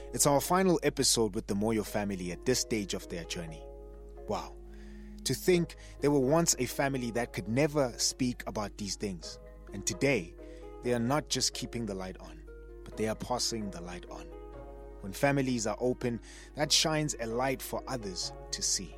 It's our final episode with the Moyo family at this stage of their journey. Wow. To think they were once a family that could never speak about these things. And today, they are not just keeping the light on, but they are passing the light on. When families are open, that shines a light for others to see.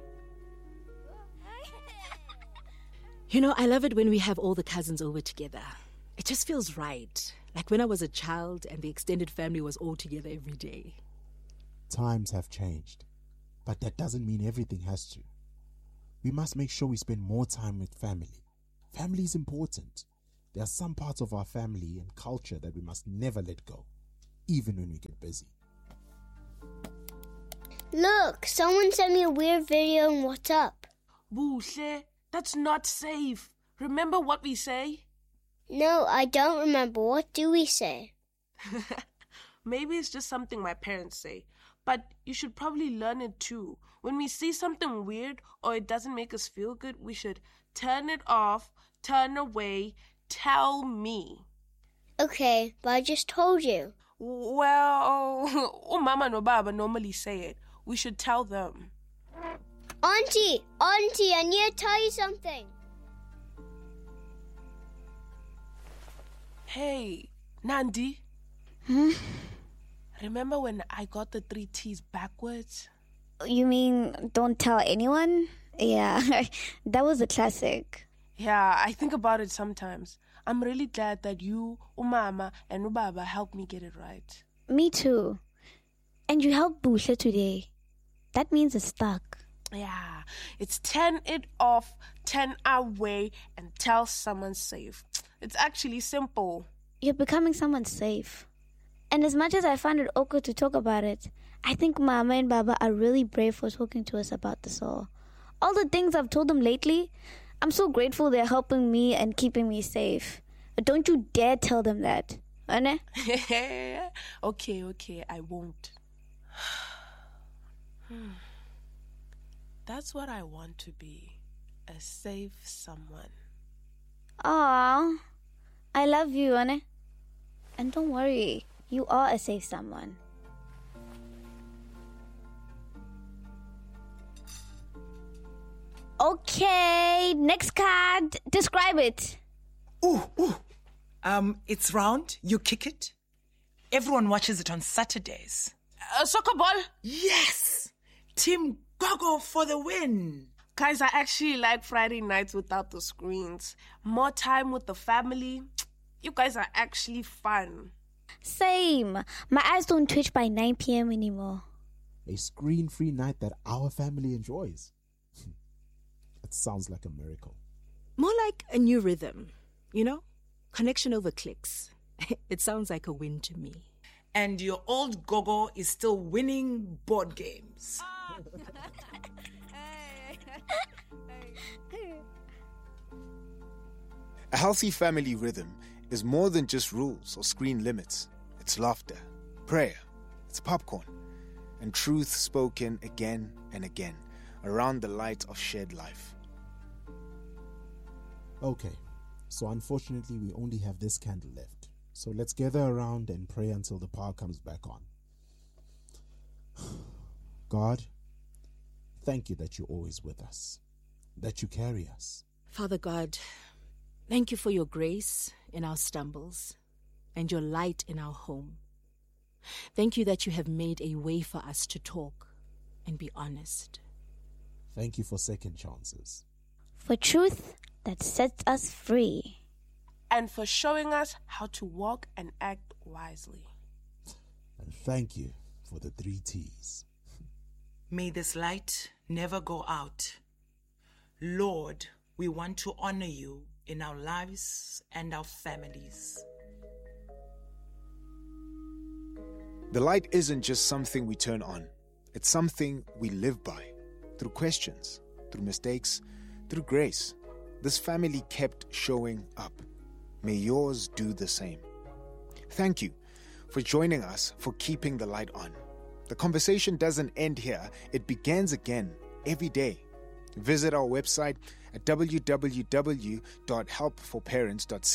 You know, I love it when we have all the cousins over together. It just feels right. Like when I was a child and the extended family was all together every day. Times have changed, but that doesn't mean everything has to. We must make sure we spend more time with family. Family is important. There are some parts of our family and culture that we must never let go, even when we get busy. Look, someone sent me a weird video on WhatsApp. Buhle, that's not safe. Remember what we say? No, I don't remember. What do we say? Maybe it's just something my parents say. But you should probably learn it too. When we see something weird or it doesn't make us feel good, we should turn it off, turn away, tell me. Okay, but I just told you. Well, Mama and Baba normally say it. We should tell them. Auntie, I need to tell you something. Hey, Nandi. Remember when I got the 3 T's backwards? You mean don't tell anyone? Yeah, that was a classic. Yeah, I think about it sometimes. I'm really glad that you, Umama, and Ubaba helped me get it right. Me too. And you helped Buhle today. That means it's stuck. Yeah, it's 10 it off, 10 away, and tell someone safe. It's actually simple. You're becoming someone safe. And as much as I find it awkward to talk about it, I think Mama and Baba are really brave for talking to us about this all. All the things I've told them lately, I'm so grateful they're helping me and keeping me safe. But don't you dare tell them that. Ane? Okay, I won't. That's what I want to be. A safe someone. Aww. I love you, Ane. And don't worry, you are a safe someone. Okay, next card. Describe it. It's round. You kick it. Everyone watches it on Saturdays. Soccer ball? Yes! Team Gogo for the win. Guys, I actually like Friday nights without the screens. More time with the family. You guys are actually fun. Same. My eyes don't twitch by 9 p.m. anymore. A screen-free night that our family enjoys. It sounds like a miracle. More like a new rhythm, you know? Connection over clicks. It sounds like a win to me. And your old Gogo is still winning board games. A healthy family rhythm is more than just rules or screen limits. It's laughter, prayer, it's popcorn, and truth spoken again and again around the light of shared life. Okay, so unfortunately we only have this candle left. So let's gather around and pray until the power comes back on. God, thank you that you're always with us, that you carry us. Father God, thank you for your grace in our stumbles and your light in our home. Thank you that you have made a way for us to talk and be honest. Thank you for second chances. For truth that sets us free. And for showing us how to walk and act wisely. And thank you for the 3 T's. May this light never go out. Lord, we want to honor you in our lives and our families. The light isn't just something we turn on. It's something we live by. Through questions, through mistakes, through grace. This family kept showing up. May yours do the same. Thank you for joining us, for keeping the light on. The conversation doesn't end here. It begins again every day. Visit our website at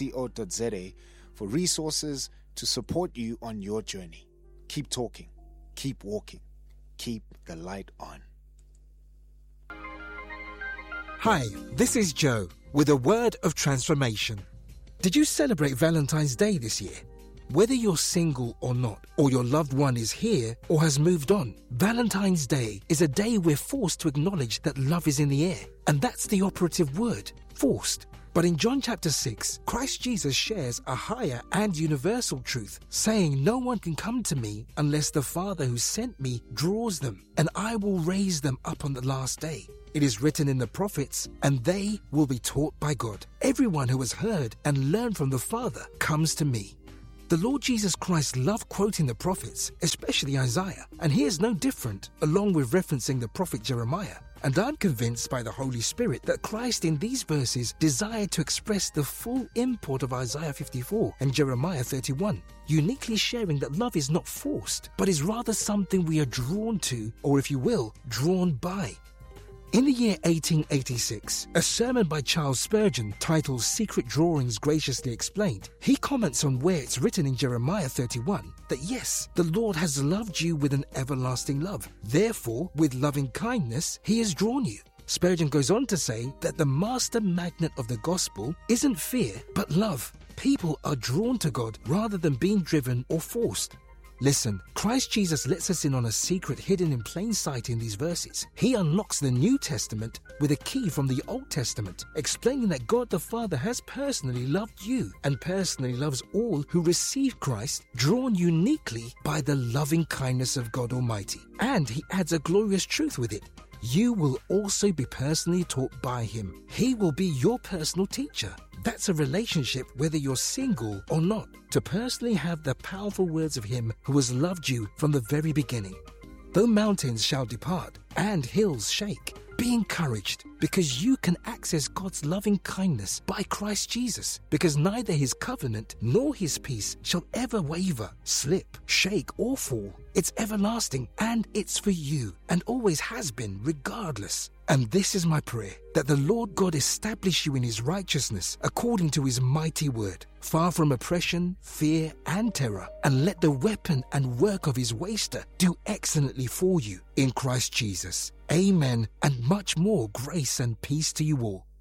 www.helpforparents.co.za for resources to support you on your journey. Keep talking. Keep walking. Keep the light on. Hi, this is Joe with a word of transformation. Did you celebrate Valentine's Day this year? Whether you're single or not, or your loved one is here or has moved on, Valentine's Day is a day we're forced to acknowledge that love is in the air. And that's the operative word, forced. But in John chapter 6, Christ Jesus shares a higher and universal truth, saying, "No one can come to me unless the Father who sent me draws them, and I will raise them up on the last day." It is written in the prophets, and they will be taught by God. Everyone who has heard and learned from the Father comes to me. The Lord Jesus Christ loved quoting the prophets, especially Isaiah, and he is no different, along with referencing the prophet Jeremiah. And I'm convinced by the Holy Spirit that Christ in these verses desired to express the full import of Isaiah 54 and Jeremiah 31, uniquely sharing that love is not forced, but is rather something we are drawn to, or if you will, drawn by. In the year 1886, a sermon by Charles Spurgeon titled Secret Drawings Graciously Explained, he comments on where it's written in Jeremiah 31 that yes, the Lord has loved you with an everlasting love. Therefore, with loving kindness, he has drawn you. Spurgeon goes on to say that the master magnet of the gospel isn't fear, but love. People are drawn to God rather than being driven or forced. Listen, Christ Jesus lets us in on a secret hidden in plain sight in these verses. He unlocks the New Testament with a key from the Old Testament, explaining that God the Father has personally loved you and personally loves all who receive Christ, drawn uniquely by the loving kindness of God Almighty. And he adds a glorious truth with it. You will also be personally taught by him. He will be your personal teacher. That's a relationship whether you're single or not, to personally have the powerful words of him who has loved you from the very beginning. Though mountains shall depart and hills shake, be encouraged, because you can access God's loving kindness by Christ Jesus, because neither his covenant nor his peace shall ever waver, slip, shake, or fall. It's everlasting, and it's for you, and always has been, regardless. And this is my prayer, that the Lord God establish you in his righteousness according to his mighty word, far from oppression, fear, and terror, and let the weapon and work of his waster do excellently for you in Christ Jesus. Amen, and much more grace and peace to you all.